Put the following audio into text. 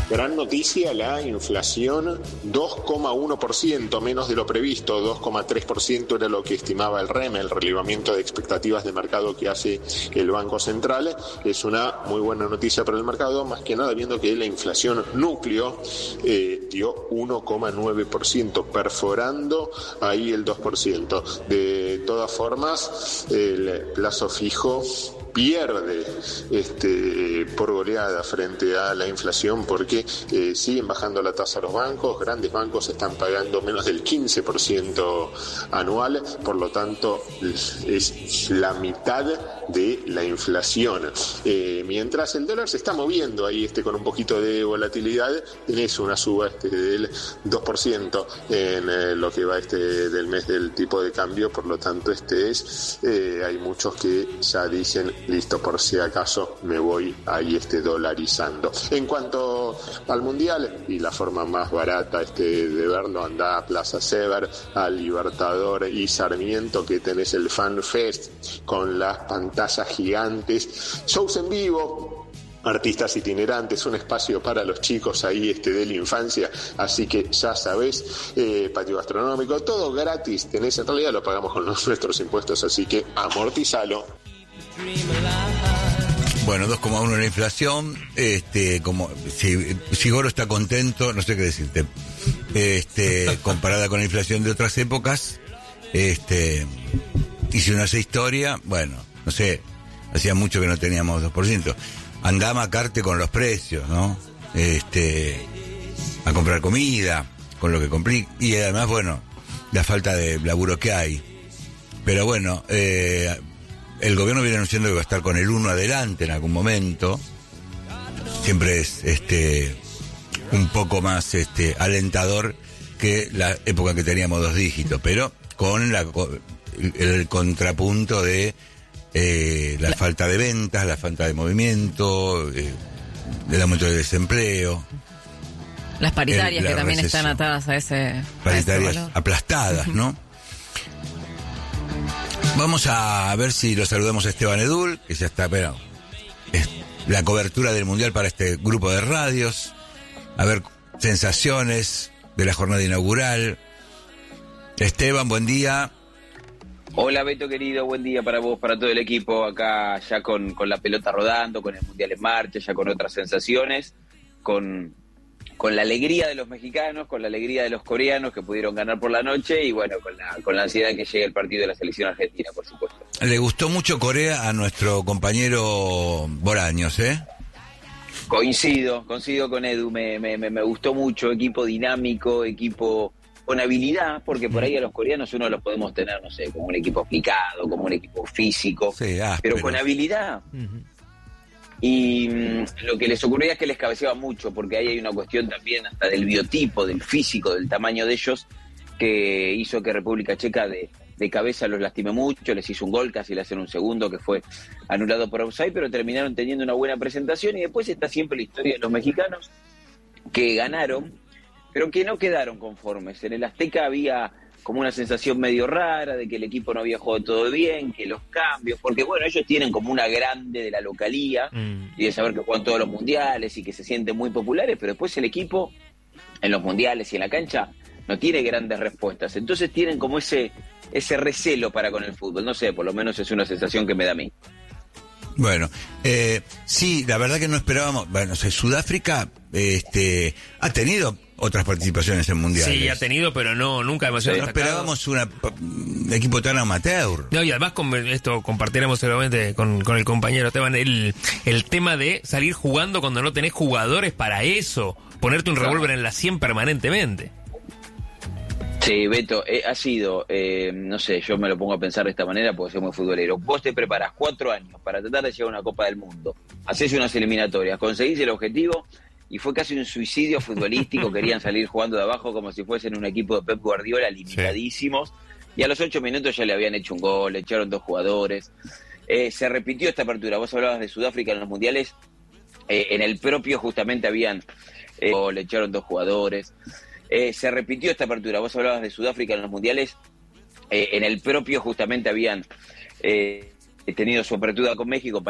Gran noticia, la inflación 2,1%, menos de lo previsto, 2,3% era lo que estimaba el REM, el relevamiento de expectativas de mercado que hace el Banco Central. Es una muy buena noticia para el mercado, más que nada viendo que la inflación núcleo dio 1,9%, perforando ahí el 2%. De todas formas, el plazo fijo pierde por goleada frente a la inflación porque siguen bajando la tasa a los bancos, grandes bancos están pagando menos del 15% anual, por lo tanto es la mitad de la inflación. Mientras el dólar se está moviendo ahí con un poquito de volatilidad, tenés una suba del 2% en lo que va del mes del tipo de cambio, por lo tanto hay muchos que ya dicen listo, por si acaso me voy ahí dolarizando. En cuanto al Mundial, y la forma más barata de verlo, anda a Plaza Sever, al Libertador y Sarmiento, que tenés el Fan Fest con las pantallas gigantes, shows en vivo, artistas itinerantes, un espacio para los chicos ahí de la infancia, así que ya sabés, patio gastronómico, todo gratis, tenés, en realidad lo pagamos con nuestros impuestos, así que amortizalo. Bueno, 2,1 la inflación, como si Goro está contento, no sé qué decirte, comparada con la inflación de otras épocas, y si uno hace historia, bueno, no sé, hacía mucho que no teníamos 2%, andá a macarte con los precios, ¿no? A comprar comida, con lo que compré, y además, bueno, la falta de laburo que hay, pero bueno, el gobierno viene anunciando que va a estar con el 1 adelante en algún momento. Siempre es un poco más alentador que la época que teníamos 2 dígitos, pero con el contrapunto de la falta de ventas, la falta de movimiento, el aumento del desempleo. Las paritarias que también recesión. están atadas a ese Paritarias valor. aplastadas, ¿no? Vamos a ver si lo saludamos a Esteban Edul, que ya está, pero es la cobertura del Mundial para este grupo de radios. A ver, sensaciones de la jornada inaugural. Esteban, buen día. Hola Beto querido, buen día para vos, para todo el equipo, acá ya con la pelota rodando, con el Mundial en marcha, ya con otras sensaciones, con la alegría de los mexicanos, con la alegría de los coreanos que pudieron ganar por la noche y bueno, con la ansiedad que llegue el partido de la selección argentina, por supuesto. Le gustó mucho Corea a nuestro compañero Bolaños, ¿eh? Coincido con Edu, me gustó mucho, equipo dinámico, equipo con habilidad, porque por ahí a los coreanos uno los podemos tener, no sé, como un equipo aplicado, como un equipo físico, sí, pero con habilidad. Y lo que les ocurría es que les cabeceaba mucho, porque ahí hay una cuestión también hasta del biotipo, del físico, del tamaño de ellos, que hizo que República Checa de cabeza los lastime mucho, les hizo un gol, casi le hacen un segundo que fue anulado por offside, pero terminaron teniendo una buena presentación. Y después está siempre la historia de los mexicanos que ganaron, pero que no quedaron conformes. En el Azteca había como una sensación medio rara de que el equipo no había jugado todo bien, que los cambios, porque bueno, ellos tienen como una grande de la localía y de saber que juegan todos los mundiales y que se sienten muy populares, pero después el equipo en los mundiales y en la cancha no tiene grandes respuestas, entonces tienen como ese recelo para con el fútbol, no sé, por lo menos es una sensación que me da a mí. Bueno, sí, la verdad que no esperábamos, bueno, Sudáfrica ha tenido otras participaciones en mundiales. Sí, ha tenido, pero nunca demasiado no destacado. esperábamos un equipo tan amateur. No, y además esto compartiremos seguramente con el compañero Esteban, el tema de salir jugando cuando no tenés jugadores para eso, ponerte un revólver en la 100 permanentemente. Sí, Beto, ha sido, no sé, yo me lo pongo a pensar de esta manera porque soy muy futbolero. Vos te preparás 4 años para tratar de llegar a una Copa del Mundo, hacés unas eliminatorias, conseguís el objetivo y fue casi un suicidio futbolístico, querían salir jugando de abajo como si fuesen un equipo de Pep Guardiola, limitadísimos, y a los 8 minutos ya le habían hecho un gol, le echaron 2 jugadores. Se repitió esta apertura, vos hablabas de Sudáfrica en los mundiales, en el propio justamente habían, le echaron 2 jugadores. Se repitió esta apertura, vos hablabas de Sudáfrica en los mundiales, en el propio justamente habían tenido su apertura con México.